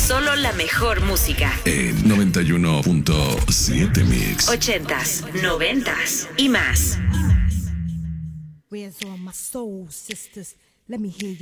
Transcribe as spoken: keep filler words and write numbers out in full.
Solo la mejor música. En noventa y uno punto siete Mix. Ochentas, noventas y más. Where's all my soul sisters? Let me hear